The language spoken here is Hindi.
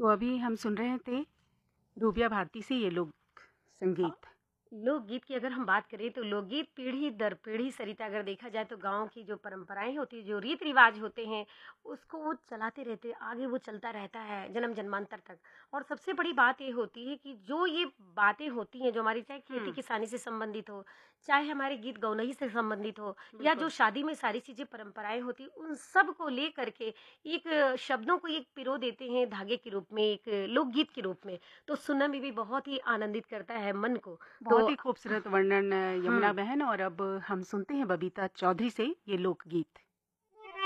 तो अभी हम सुन रहे थे रूबिया भारती से ये लोक संगीत। लोकगीत की अगर हम बात करें तो लोकगीत पीढ़ी दर पीढ़ी सरिता अगर देखा जाए तो गांव की जो परंपराएं होती है, जो रीत रिवाज होते हैं, उसको वो चलाते रहते हैं, आगे वो चलता रहता है जन्म जन्मांतर तक। और सबसे बड़ी बात ये होती है कि जो ये बातें होती हैं, जो हमारी चाहे खेती किसानी से संबंधित हो, चाहे हमारे गीत गौनई से संबंधित हो, या जो शादी में सारी चीजें परंपराएं होती, उन सब को ले करके एक शब्दों को एक पिरो देते हैं धागे के रूप में, एक लोकगीत के रूप में। तो सुनने में भी बहुत ही आनंदित करता है मन को। बहुत तो ही खूबसूरत वर्णन यमुना हुँ। बहन। और अब हम सुनते हैं बबीता चौधरी से ये लोकगीत।